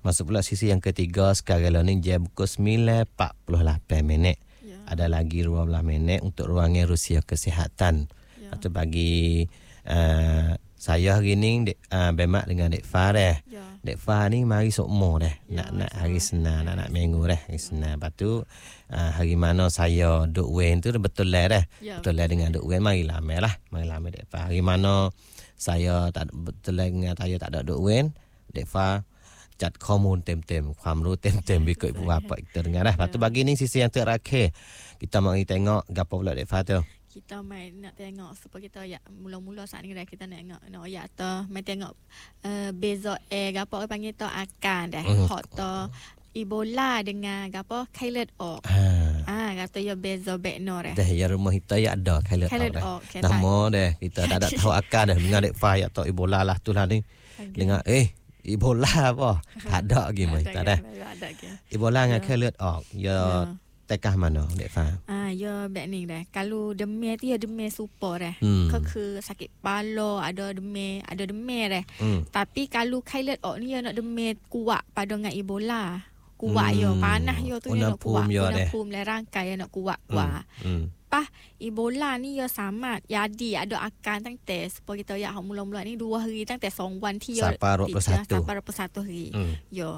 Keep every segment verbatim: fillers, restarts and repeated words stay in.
Masuk pula sisi yang ketiga sekarang ni jam pukul sembilan empat puluh lapan minit. Ya. Ada lagi dua belas minit untuk ruangan Rusia Kesihatan. Ya. Atau bagi uh, saya hari ni dek, uh, bemak dengan Dek Fah dah. Ya. Dek Fah ni mari sokmo dah. Ya, nak nak hari Senin, nak nak minggu dah. Hari Senin. Lepas tu uh, hari mana saya duk wen tu betul lah dah. Ya. Betul lah dengan duk wen mari lama lah. Mari lama Dek Fah. Hari mana saya tak betul lah dengan saya tak ada duk wen, Dek Fahจัดข้อมูลเต็มๆความรู้เต็มๆ ikut ibu bapa kita dengar dah. Lepas tu bagi ni sisi yang terakhir. Kita mari tengok gapo pula Dek Fah tu. Kita mai nak tengok supaya kita ya mula-mula saat ni dah kita nak tengok nak ya tu mai tengok uh, beza air gapo orang panggil tu akan dah. Mm. Hot tu Ebola dengan gapo Kailet ok. Ah, kata ya beza bekno dah. Dah ya rumah kita ya ada Kailet ok. Nama dah kita tak ada tahu akan dah dengan Dek Fah ya tu Ebola lah tu lah ni. Okay. Dengar eh Ebola apa? Tak ada lagi mai tak dah. Ebola dengan Kailet ok. Ya tekah mana Dek Fah? Ah, ya bek ni dah. Kalau demam tu ya demam super dah. Hmm. Ke sakit kepala, ada demam, ada demam dah. Hmm. Tapi kalau Kailet ok ni ya nak demam kuat pada dengan Ebola. Kuat hmm. ya, panas ya tu ya nak kuat. Unapum le rangkai ya nak kuat kuat. Hmm. Hmm. Pas Ebola ni ya sama jadi ada akan tangte supaya kita ya mula-mula ni dua hari tangte song wan ti ya sampai dua puluh satu sampai dua puluh satu hari. Hmm. Ya.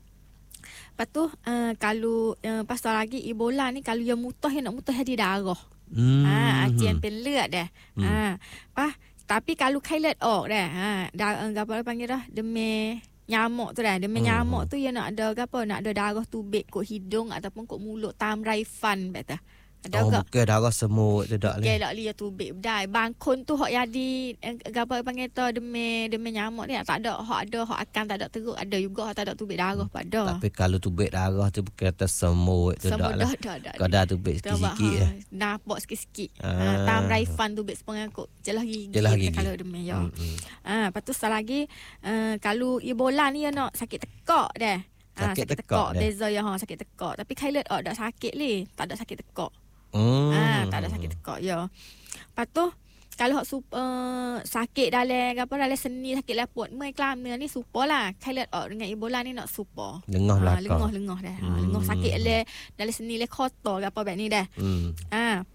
Lepas tu uh, kalau uh, pasal lagi Ebola ni kalau yang mutah yang nak mutah di darah. Hmm. Ha, acian pelet dah. Hmm. Ha. Pas tapi kalau Kailet ok dah. Ha, dah apa panggil dah demam nyamuk tu dah. Demam hmm. nyamuk tu yang nak ada apa nak ada darah tubik kok hidung ataupun kok mulut tam raifan betul. Ada oh, ke? Bukan darah semut tu tak leh. Okey, tak leh tubik bedai. Bangkon tu hok jadi gapo panggil tu demam demam nyamuk ni tak ada hok ada hok akan tak ada teruk ada juga hok tak ada tubik darah pada. Tapi kalau tubik darah tu bukan kata semut tu tak lah. Kadar tubik sikit-sikit eh. Nampak sikit-sikit. Ha, tam raifan tubik sepengah kok jelah gigi. Jelah gigi. Kalau demam ya. Ha, lepas tu lagi uh, kalau Ebola ni ya nak sakit tekak dah. Ha, sakit, sakit tekak beza ya ha sakit tekak. Tapi Kailet ok tak sakit le, tak ada sakit tekak. Hmm. Ah, tak ada sakit tekak ya. Lepas tu kalau hok uh, sakit dalam apa dalam seni sakit laput mai kelam ni super lah. Kailet ok dengan Ebola ni nak super. Lengah belakang. Ha, lengah-lengah dah. Hmm. Ha, lengah sakit le dalam seni le kotor ke apa bab ni dah. Hmm. Ha.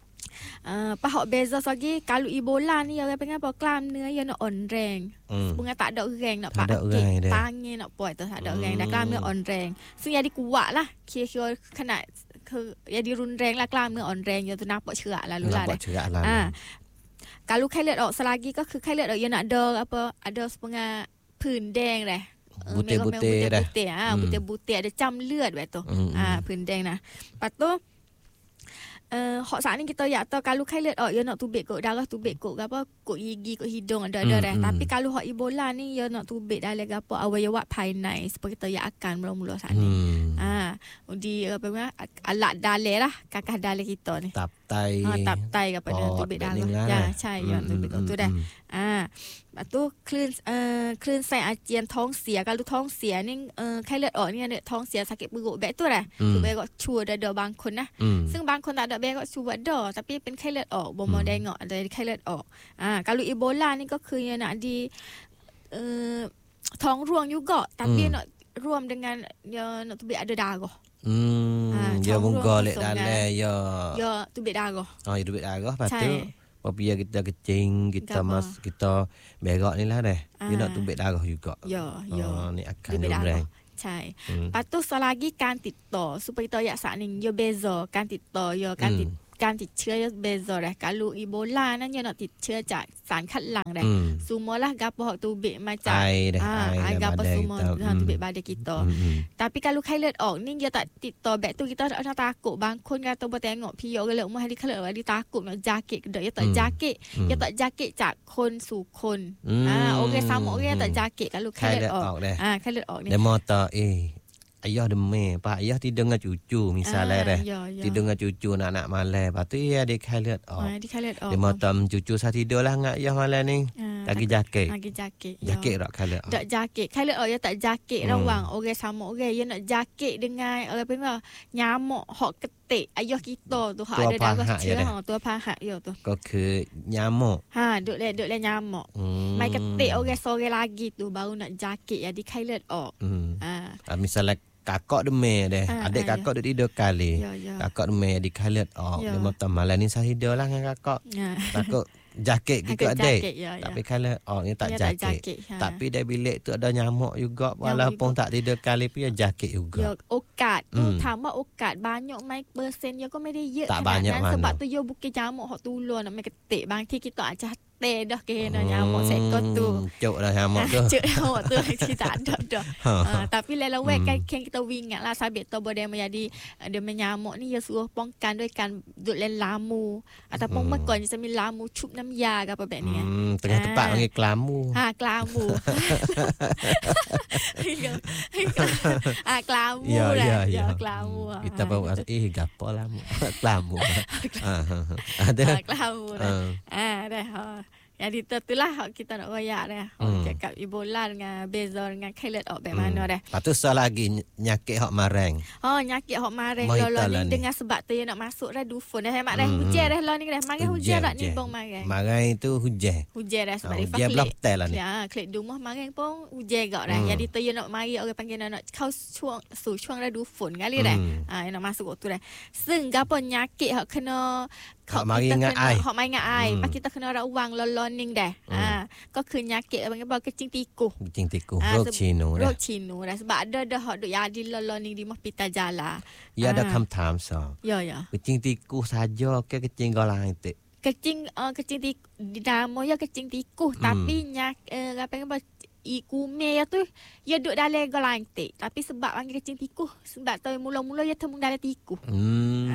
Uh, apa hok beza lagi kalau Ebola ni orang panggil apa kelam ni ya nak on rank. Hmm. Sebenarnya tak ada orang nak pakai tangan nak buat tu tak ada orang dah kelam ni on rank. So jadi kuat lah. Kira-kira kena ke jadi runreng lah kelam ni on rank ya tu nampak cerak lalu lah. Nampak cerak lah. Ha. Kalau Kailet ok selagi ke ke Kailet ok ya nak ada apa ada sepengah pun deng dah. Butir-butir dah. Butir ha, butir-butir ada cam ลือดbetul. Ah, pun deng nah. Lepas tu Uh, hok saat ni kita ya tahu kalau Kailet ok ya nak tubik kok darah tubik kok apa kok gigi kok hidung ada ada dah. Tapi kalau hok Ebola ni ya nak tubik dalam apa awak painai supaya kita ya akan mula-mula saat ni. Hmm. Ha, di apa nama alat dalil lah kakah dalil kita ni. Taptai. Ha, taptai apa dia tubik darah. Ya, cai ya tubik tu dah. Ha. Lepas tu clean uh, clean sai acian ท้องเสีย kalau ท้องเสีย ni uh, Kailet ok ni ada ท้องเสีย sakit perut baik tu dah. Tu baik kok cua dah ada bangkon lah.ซึ่งบางคนtak ada baik kok cua dah tapiเป็น Kailet ok บ่มาได้งอกada Kailet ok. Ah, kalau Ebola ni ก็คือ yang nak di uh, ท้องร่วง juga tapi nakរួមdengan ya nak tubik ada darah. Hmm, ha, ya menggolek dalam ya. Ya tubik darah. Oh, ya tubik darah lepas tu apabila kita kecing, kita Gapa? mas kita berak ni lah dah. Ah. Dia nak tubik darah juga. Ya, ya. Oh, ni akan dorang. ใช่ lepas tu selagi การติดต่อ supaya kita ya saat ni ya beza การติดต่อ ya การติด การติดเชื้อ ya beza dah. Kalau Ebola นั้น ya nak ติดเชื้อจากสารคัดหลั่งdah. Semualah gapo hok tubik macam ah gapo semua tubik badan kita. Tapi kalau Kailet ok ni dia tak ติดต่อ back tu kita tak takut. Bangkon kata buat tengok piok gelak rumah di Kailet dia takut nak jakit ke dia tak jakit. Dia tak jakit จาก คน สู่ คน ah orang sama orang tak jakit kalau Kailet ok. Ah Kailet ok ni. Dia mata eh ayah demam, pak ayah tidur dengan cucu misalnya ah, dah. Ya, ya. Tidur dengan cucu nak-nak malam. Lepas tu ya dia Kailet ok. Ah, dia Kailet ok. Dia matam cucu saya tidur lah dengan ayah malam ni. Ah, lagi jakit. Lagi jakit. Jakit tak Kailet ok. Tak jakit. Kailet ok ya tak jakit hmm. rawang. Orang sama orang ya nak jakit dengan orang apa nyamuk hok ketik ayah kita tu hak ada darah cia ha tu pahat ya tu. ก็คือ nyamuk. Ha, duk le duk le nyamuk. Hmm. Mai ketik orang sore lagi tu baru nak jakit jadi Kailet ok. Hmm. Ha. Uh, misalnya kakak demam deh. Uh, adik uh, kakak ya. Duduk tidur kali. Ya, ya. Kakak demam di kalet. Oh, ya. Dia mau malam ni saya hidur lah dengan kakak. Ya. Takut jaket gitu adik. Ya, tapi ya. Kalau oh ni tak ya, jaket. Tak jaket ha. Tapi dari bilik tu ada nyamuk juga walaupun tak tidur kali pun ya jaket juga. Ya, okat tu hmm. tambah okat banyak mai persen ya kau mai dia. Tak banyak mana. Sebab tu yo bukan nyamuk hok tulur nak mai ketik. Bangki kita acah teh dah kena hmm. nyamuk sektor tu. Cuk dah nyamuk tu. Cuk nyamuk tu kita ada dah. Ha, tapi lelawek hmm. kan kita ingat lah sabit tu boleh menjadi dia menyamuk ni ya suruh pongkanด้วยกันduk le lamu ataupun hmm. mekon semil lamu chupยา apaแบบนี้ hmm, tengah ah. tepat panggil kelamu. Ha kelamu. Ah kelamu ya, lah. Ya, ya, ya. kelamu. Kita bawa eh gapo lamu. Kelamu. Ada kelamu. Ah dah. Jadi itulah kita nak royak dah. Hmm. Cakap Ebola dengan beza dengan Kailet oh be mana dah. Lepas tu soal lagi nyakit hok mareng. Oh nyakit hok mareng lolo ni dengan sebab tu nak masuk dah dufun dah mak dah hmm. hujan dah lo ni dah. Mareng hujan dak ni bong mareng. Mareng itu hujan. Hujan dah sebab oh, dia blok tel lah ni. Ya, klik rumah mareng pun hujan gak dah. Jadi tu nak mari orang panggil nak kau chuang su chuang dah dufun kali dah. Ha nak masuk tu dah. Seng gapo nyakit hok kena hok mari dengan ai. Hok mari dengan ai. Pak kita kena ada wang loloning dah. Haก็คือnyakit panggil apa kecing tikus. Kecing tikus. Rok cino dah. Rok cino dah sebab ada dah hok duk jadi loloning di hospital jala. Ya ada คำถาม so. Ya ya. Kecing tikus saja ke kecing golang itu? Kecing uh, kecing tikus di dalam ya kecing tikus hmm. tapi nyak uh, apa apa ikume tu ya duk dalam golang tik tapi sebab panggil kecing tikus sebab tu mula-mula ya temu dalam tikus. Hmm.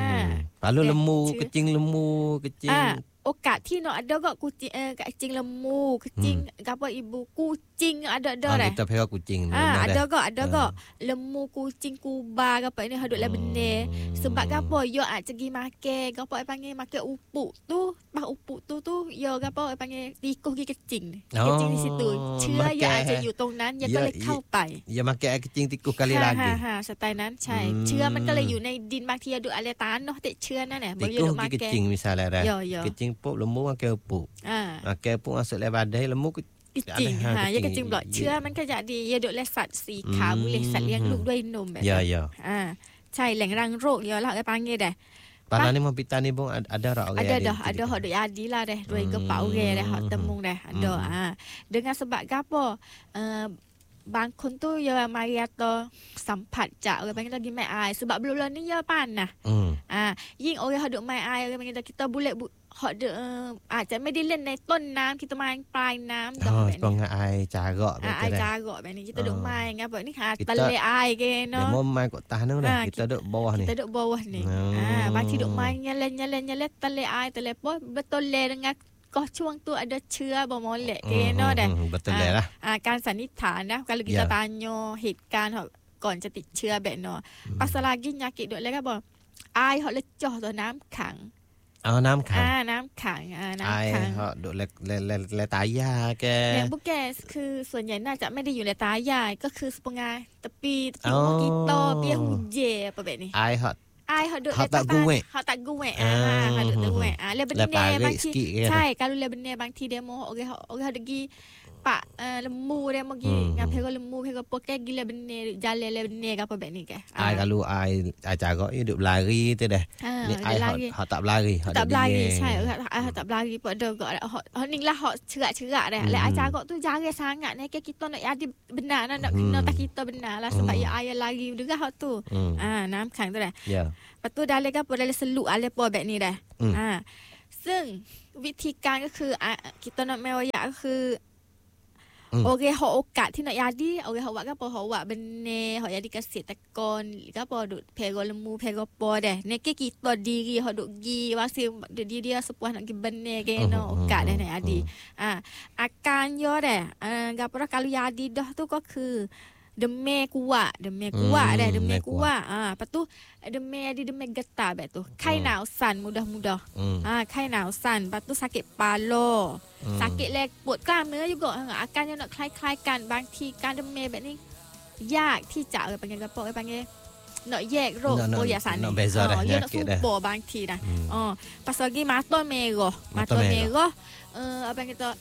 Ha. Lalu lemu kecing lemu kecing ha. Okatที่ nak ada gak kucing eh, kecing lemu, kecing hmm. apa ibu kucing ada ada dah. Ah, kita pegang kucing. Ah, ada gak, ada gak. Lemu kucing kuba apa ini haduk lah benar. Sebab apa yo ah cegi makan, apa panggil makan upuk tu, bah upuk tu tu yo apa panggil tikus gi kecing. Kecing di situ. Cia ya ajaอยู่ตรงนั้นyaก็เลยเข้าไป Ya makan kecing tikus kali lagi. Ha ha, สไตล์นั้นใช่เชื้อมันก็เลยอยู่ในดินบางทีดูอะไรตาเนาะแต่เชื้อนั่นแหละบ่อยู่มาแก kecing misalnya dah. Kecing pop lembu makan upuk. Ha. Makan upuk masuk le badai lembu kecing. Ha, ya kecing blok. ชื้อมันก็jadi ya duk leสัตว์สีขาวboleh สัตว์เลี้ยงลูกด้วยนมแบบ Ya ya. Ha. ใช่แหล่งรังโรคya lah orang panggil dah. Pala ni mau pitani bung ada rak orang. Ada dah, ada hok duk jadi lah dah. Dua kepak orang dah hok temung dah. Ada. Ha. Dengan sebab gapo? Uh, บางคนtu ya mari atau สัมผัสจากorang panggil lagi mai air sebab belum ni ya panas. Hmm. Ah,ยิ่ง orang หดmai air orang panggil kita boleh หดอาจจะไม่ได้เล่นในต้นน้ำ kita main ปลายน้ำ oh, แบบนี้ air jarak ah, air jarak แบบนี้ kita duk main apa ni ha tele air ke no. Dia mau main kat tanah dah. Kita duk bawah ni. Kita duk bawah ni. Ah, บางที duk main nyalen-nyalen-nyalen tele air tele pun betul le denganก็ช่วงตัวada เชื้อบ่มอเละเกเนาะเด้ betul lah อ่าการสันนิษฐานนะ kalau kita tanya เหตุการณ์ก่อนจะติดเชื้อแบบเนาะ pas lagi nyakit dukเลยก็บ่อายเฮาเลยจ่อตัวน้ำขังเอาน้ำขังอ่าน้ำขังอ่าน้ำขังเฮาดกเลเลตายาแกเนี่ยพวกแกคือส่วนใหญ่น่าจะไม่ได้อยู่ในตายายก็คือสปงาตะปีตะปีมอกิโตเปียหุเจประแบบนี้อายเฮา ai họ được họ tak guwe họ tak guwe ah họ được guwe ah le benar bang thi ใช่ kalau le benar bang thi demo orang orang ada gi pak lembu dia mau gi ngapai ko lembu pe ko pokai gi le benar jalan le benar apaแบบนี้แก ai kalau ai ai jaga hidup lari tu dah ni ai họ tak berlari họ tak berlari ใช่ họ tak berlari pun ada gak họ ni lah họ cerak-cerak dah le ai jaga tu jaga sangat ni ke kita nak ada benar nak kena tak kita benar lah sebab ya ai lari juga họ tu ah น้ำขังtu dahประตูได้เลยก็บ่ได้สลุอะไรปอแบบนี้ได้อ่าซึ่งวิธีการก็คืออ่ะคิดตอนนั้นแม่ว่าอยากก็คือโอเคเฮาโอกาสที่น่ะยาดีโอเคเฮาว่าก็พอเฮาว่าเป็นแน่เฮาอยากดีเกษตรกรก็พอดุเพกลมูเพกปอได้เนี่ยก็กี่ตัวดีเฮาดุกีว่าสิดีdia sepuh nak gi benar ke no โอกาสได้น่ะยาดีอ่าอาการเยอะได้อ่าก็เพราะkalauยาดีdah tu ก็คือ demam kuat demam kuat dah demam kuat ah lepas tu demam ada demam getar bet tu ไข้หนาวสั่น mudah-mudah ah ไข้หนาวสั่น lepas tu sakit kepala sakit leg ปวดกล้ามเนื้อ juga อาการยังคล้ายๆกันบางทีการdemam แบบนี้ยากที่จะอะไรpanggil apa panggil nak แยกโรคโอยาสารนี่อ๋อnak super บางทีนะอ๋อ pas lagi mata merah mata merah เอ่อ apa kita ค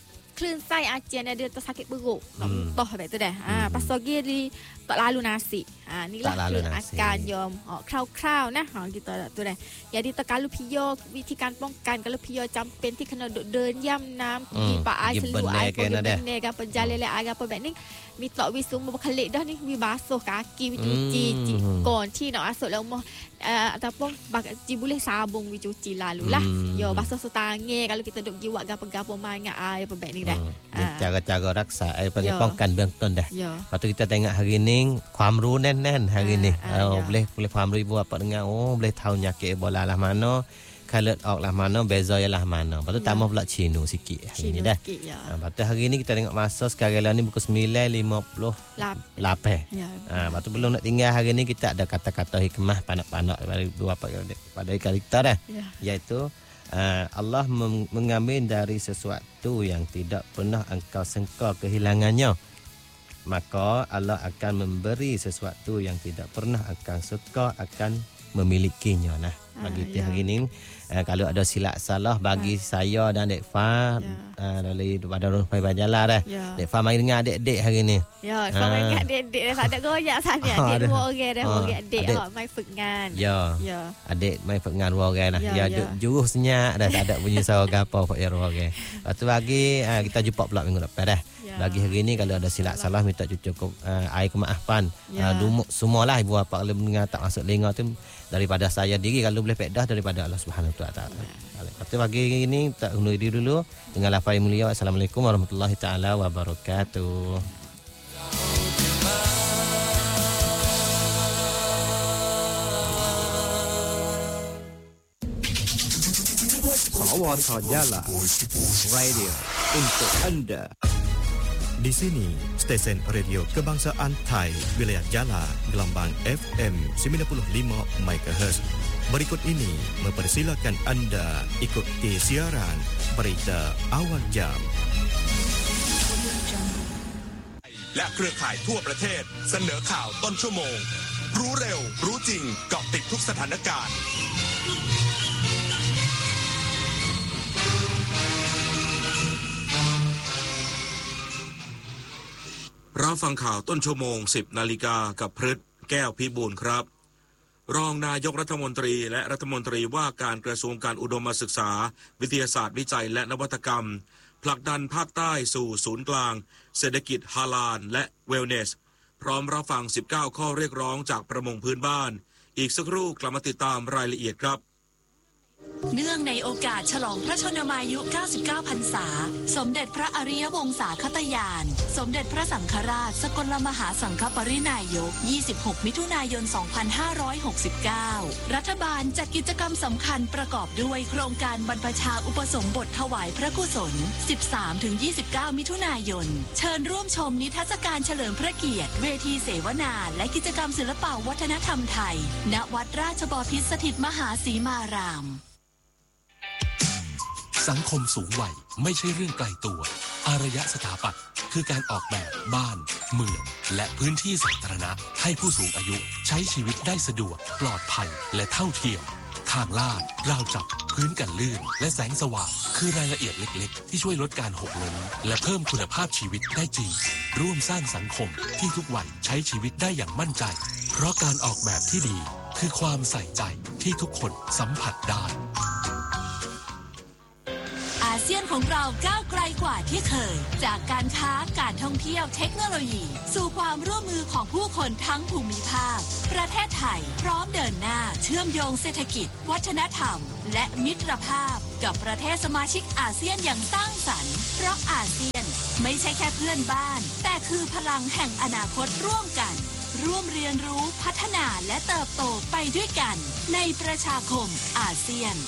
คลื่นไส้อาเจียนdia tersakit perut nak muntahแบบtu dah ah pas pagi di tak lalu nasi ah inilah akan yomคร่าวๆนะha kita tu dah jadi kalau piyo วิธีการป้องกันkalau piyo จำเป็นที่kenaเดินย่ำน้ำกินปลาไอseluruh air benar ke penjalin air apaแบบนี้มีต่อวิสุมบเคล็ดdah ni we basuh kaki we cuciก่อนที่nak masuk dalam rumah ataupun ji boleh sabun we cuci lalulah yo basuh tangan kalau kita duk jiwat gapo-gapo main dengan air apaแบบนี้dah cara-cara รักษาไอ้ป้องกันเบื้องต้นdah lepas tu kita tengok hari ni ความรู้แน่นๆ hari ni boleh bolehความรู้buat apa dengar oh boleh tahu nyakit Ebola lah mana kalauออกlah mana beza ialah mana lepas tu tambah pula cino sikit hari ni dah lepas tu hari ni kita tengok masa sekarang ni pukul sembilan lima puluh lapan ha lepas tu belum nak tinggal hari ni kita ada kata-kata hikmah panak-panak pada dua pada kita dah iaitu Uh, Allah mengambil dari sesuatu yang tidak pernah engkau sangka kehilangannya, maka Allah akan memberi sesuatu yang tidak pernah engkau sangka akan memilikinya. Nah, bagi ah, hari ini uh, kalau ada silap salah bagi ah. saya dan Dek Fa ya. uh, dari pada Rumah Banjalar dah. Ya. Dek Fa main dengan adik-adik hari ni. Ya, Fa main dengan adik-adik dah tak ada goyak sana. Adik dua orang dah bagi adik awak main fengan. Ya. Ya. Adik main fengan dua orang dah. Ya, ya. Juruh senyap dah tak ada bunyi suara gapo pak ya dua orang. Lepas tu bagi uh, kita jumpa pula minggu depan dah. Ya. Bagi hari ni kalau ada silap salah minta cukup uh, air kemaafan. Ya. Uh, dumuk semualah ibu bapa kalau mendengar tak masuk telinga tu daripada saya diri kalau boleh pedah daripada Allah Subhanahu Wa Taala. Lepas tu pagi ini tak undur diri dulu dengan lafaz mulia. Assalamualaikum warahmatullahi taala wabarakatuh. Sawarta Jala Radio untuk anda. Di sini, stesen radio kebangsaan Thai, wilayah Jala, gelombang F M sembilan puluh lima megahertz. Berikut ini mempersilakan anda ikuti siaran berita awal jam. และเครือข่ายทั่วประเทศเสนอข่าวต้นชั่วโมงรู้เร็วรู้จริงเกาะติดทุกสถานการณ์รับฟังข่าวต้นชั่วโมง สิบนาฬิกากับพฤทธิ์แก้วพิบูลครับรองนายกรัฐมนตรีและรัฐมนตรีว่าการกระทรวงการอุดมศึกษาวิทยาศาสตร์วิจัยและนวัตกรรมผลักดันภาคใต้สู่ศูนย์กลางเศรษฐกิจฮาลาลและเวลเนสพร้อมรับฟังสิบเก้าข้อเรียกร้องจากประมงพื้นบ้านอีกสักครู่กลับมาติดตามรายละเอียดครับเนื่องในโอกาสฉลองพระชนมายุเก้าสิบเก้าพรรษาสมเด็จพระอริยวงศาคตยานสมเด็จพระสังฆราชสกลมหาสังฆปรินายกยี่สิบหกมิถุนายนสองพันห้าร้อยหกสิบเก้ารัฐบาลจัดกิจกรรมสำคัญประกอบด้วยโครงการบรรพชาอุปสมบทถวายพระกุศล สิบสามถึงยี่สิบเก้า มิถุนายนเชิญร่วมชมนิทรรศการเฉลิมพระเกียรติเวทีเสวนาและกิจกรรมศิลปวัฒนธรรมไทยณวัดราชบพิตรสถิตมหาสีมารามสังคมสูงวัยไม่ใช่เรื่องไกลตัวอารยสถาปัตย์คือการออกแบบบ้านเมืองและพื้นที่สาธารณะให้ผู้สูงอายุใช้ชีวิตได้สะดวกปลอดภัยและเท่าเทียมทางลาดราวจับพื้นกันลื่นและแสงสว่างคือรายละเอียดเล็กๆที่ช่วยลดการหกล้มและเพิ่มคุณภาพชีวิตได้จริงร่วมสร้างสังคมที่ทุกวัยใช้ชีวิตได้อย่างมั่นใจเพราะการออกแบบที่ดีคือความใส่ใจที่ทุกคนสัมผัสได้อาเซียนของเราก้าวไกลกว่าที่เคยจากการค้าการท่องเที่ยวเทคโนโลยีสู่ความร่วมมือของผู้คนทั้งภูมิภาคประเทศไทยพร้อมเดินหน้าเชื่อมโยงเศรษฐกิจวัฒนธรรมและมิตรภาพกับประเทศสมาชิกอาเซียนอย่างสร้างสรรค์เพราะอาเซียนไม่ใช่แค่เพื่อนบ้านแต่คือพลังแห่งอนาคตร่วมกันร่วมเรียนรู้พัฒนาและเติบโตไปด้วยกันในประชาคมอาเซียน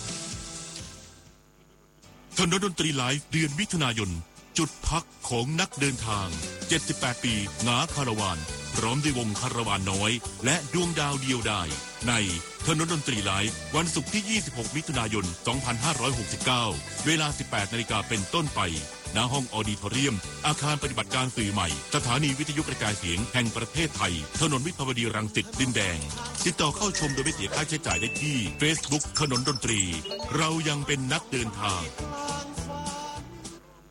ถนนดนตรีไลฟ์เดือนมิถุนายนจุดพักของนักเดินทางเจ็ดสิบแปดปีงาคาราวานพร้อมด้วยวงคาราวานน้อยและดวงดาวเดียวดายในถนนดนตรีไลฟ์วันศุกร์ที่ยี่สิบหกมิถุนายนสองพันห้าร้อยหกสิบเก้าเวลา สิบแปดนาฬิกาเป็นต้นไปณห้องออดิทอเรียมอาคารปฏิบัติการสื่อใหม่สถานีวิทยุกระจายเสียงแห่งประเทศไทยถนนวิภาวดีรังสิตดินแดงติดต่อเข้าชมโดยไม่เสียค่าใช้จ่ายได้ที่ Facebook ถนนดนตรีเรายังเป็นนักเดินทาง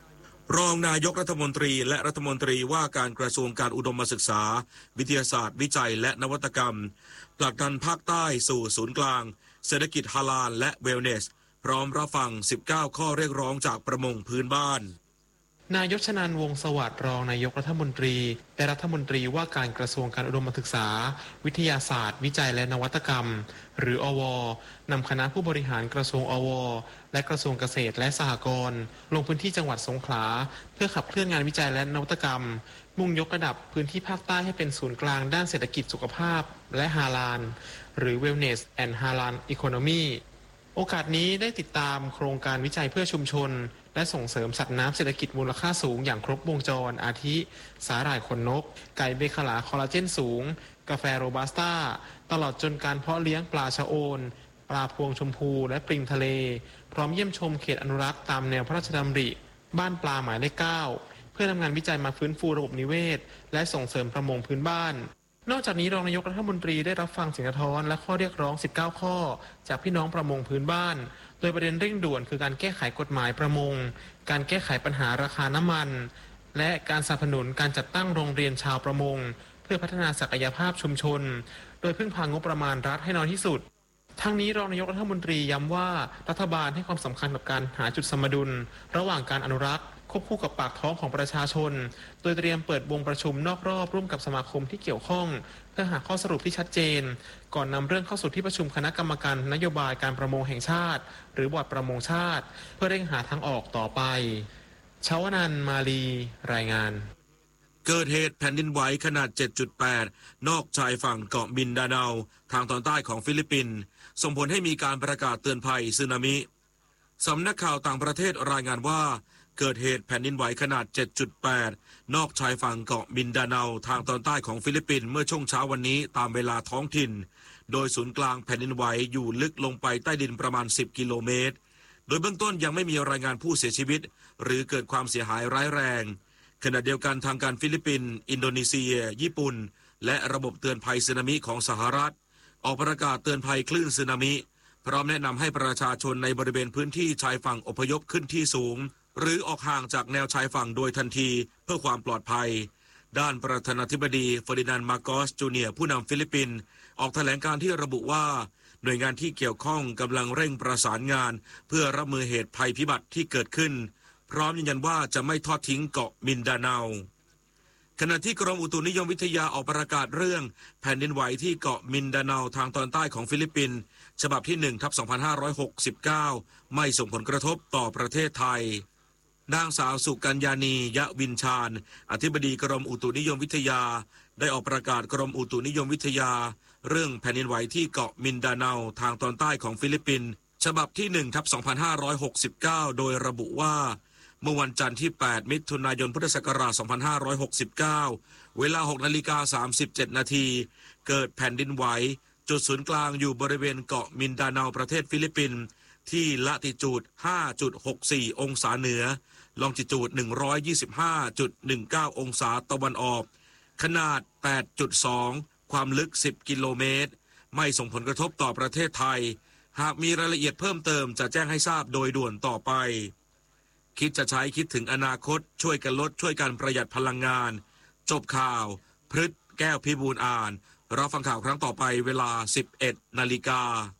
รองนายกรัฐมนตรีและรัฐมนตรีว่าการกระทรวงการอุดมศึกษาวิทยาศาสตร์วิจัยและนวัตกรรมผลักดันภาคใต้สู่ศูนย์กลางเศรษฐกิจฮาลาลและเวลเนสพร้อมรับฟังสิบเก้าข้อเรียกร้องจากประมงพื้นบ้านนายกชนันท์ วงศ์สวัสดิ์รองนายกรัฐมนตรีและรัฐมนตรีว่าการกระทรวงการอุดมศึกษาวิทยาศาสตร์วิจัยและนวัตกรรมหรืออวนำคณะผู้บริหารกระทรวงอวและกระทรวงเกษตรและสหกรณ์ลงพื้นที่จังหวัดสงขลาเพื่อขับเคลื่อนงานวิจัยและนวัตกรรมมุ่งยกระดับพื้นที่ภาคใต้ให้เป็นศูนย์กลางด้านเศรษฐกิจสุขภาพและฮาลาลหรือ Wellness and Halal Economy โอกาสนี้ได้ติดตามโครงการวิจัยเพื่อชุมชนและส่งเสริมสัตว์น้ำเศรษฐกิจมูลค่าสูงอย่างครบวงจรอาทิสาหร่ายขนนกไก่เบคลาคอลลาเจนสูงกาแฟโรบัสต้าตลอดจนการเพาะเลี้ยงปลาชะโอนปลาพวงชมพูและปลิงทะเลพร้อมเยี่ยมชมเขตอนุรักษ์ตามแนวพระราชดำริบ้านปลาหมายเลขเก้าเพื่อนำงานวิจัยมาฟื้นฟูระบบนิเวศและส่งเสริมประมงพื้นบ้านนอกจากนี้รองนายกรัฐมนตรีได้รับฟังเสียงสะท้อนและข้อเรียกร้องสิบเก้าข้อจากพี่น้องประมงพื้นบ้านโดยประเด็นเร่งด่วนคือการแก้ไขกฎหมายประมงการแก้ไขปัญหาราคาน้ำมันและการสนับสนุนการจัดตั้งโรงเรียนชาวประมงเพื่อพัฒนาศักยภาพชุมชนโดยพึ่งพางบประมาณรัฐให้น้อยที่สุดทั้งนี้รองนายกรัฐมนตรีย้ำว่ารัฐบาลให้ความสำคัญกับการหาจุดสมดุลระหว่างการอนุรักษ์ควบคู่กับปากท้องของประชาชนโดยเตรียมเปิดวงประชุมนอกรอบร่วมกับสมาคมที่เกี่ยวข้องเพื่อหาข้อสรุปที่ชัดเจนก่อนนำเรื่องเข้าสู่ที่ประชุมคณะกรรมการนโยบายการประมงแห่งชาติหรือบอร์ดประมงชาติเพื่อเร่งหาทางออกต่อไปชาวนันท์ มาลีรายงานเกิดเหตุแผ่นดินไหวขนาด เจ็ดจุดแปด นอกชายฝั่งเกาะมินดาเนาทางตอนใต้ของฟิลิปปินส์ส่งผลให้มีการประกาศเตือนภัยสึนามิสำนักข่าวต่างประเทศรายงานว่าเกิดเหตุแผ่นดินไหวขนาด เจ็ดจุดแปด นอกชายฝั่งเกาะมินดาเนาทางตอนใต้ของฟิลิปปินส์เมื่อช่วงเช้าวันนี้ตามเวลาท้องถิ่นโดยศูนย์กลางแผ่นดินไหวอยู่ลึกลงไปใต้ดินประมาณสิบกิโลเมตรโดยเบื้องต้นยังไม่มีรายงานผู้เสียชีวิตหรือเกิดความเสียหายร้ายแรงขณะเดียวกันทางการฟิลิปปินส์อินโดนีเซียญี่ปุ่นและระบบเตือนภัยสึนามิของสหรัฐออกประกาศเตือนภัยคลื่นสึนามิพร้อมแนะนำให้ประชาชนในบริเวณพื้นที่ชายฝั่งอพยพขึ้นที่สูงหรือออกห่างจากแนวชายฝั่งโดยทันทีเพื่อความปลอดภัยด้านประธานาธิบดีเฟอร์ดินานด์ มาโกส จูเนียร์ผู้นำฟิลิปปินส์ออกแถลงการที่ระบุว่าหน่วยงานที่เกี่ยวข้องกำลังเร่งประสานงานเพื่อรับมือเหตุภัยพิบัติที่เกิดขึ้นพร้อมยืนยันว่าจะไม่ทอดทิ้งเกาะมินดาเนาขณะที่กรมอุตุนิยมวิทยาออกประกาศเรื่องแผ่นดินไหวที่เกาะมินดาเนาทางตอนใต้ของฟิลิปปินส์ฉบับที่ หนึ่งทับสองพันห้าร้อยหกสิบเก้า ไม่ส่งผลกระทบต่อประเทศไทยนางสาวสุกัญญานียะวินชาญอธิบดีกรมอุตุนิยมวิทยาได้ออกประกาศกรมอุตุนิยมวิทยาเรื่องแผ่นดินไหวที่เกาะมินดาเนาทางตอนใต้ของฟิลิปปินส์ฉบับที่ หนึ่งทับสองพันห้าร้อยหกสิบเก้า โดยระบุว่าเมื่อวันจันทร์ที่แปดมิถุนายนพุทธศักราชสองพันห้าร้อยหกสิบเก้าเวลา หกนาฬิกาสามสิบเจ็ดนาทีเกิดแผ่นดินไหวจุดศูนย์กลางอยู่บริเวณเกาะมินดาเนาประเทศฟิลิปปินส์ที่ละติจูด ห้าจุดหกสี่ องศาเหนือลองจิจูด หนึ่งร้อยยี่สิบห้าจุดหนึ่งเก้า องศาตะวันออกขนาด แปดจุดสอง ความลึกสิบกิโลเมตรไม่ส่งผลกระทบต่อประเทศไทยหากมีรายละเอียดเพิ่มเติมจะแจ้งให้ทราบโดยด่วนต่อไปคิดจะใช้คิดถึงอนาคตช่วยกันลดช่วยกันประหยัดพลังงานจบข่าวพฤษแก้วพิบูลอ่านรับฟังข่าวครั้งต่อไปเวลา สิบเอ็ดนาฬิกา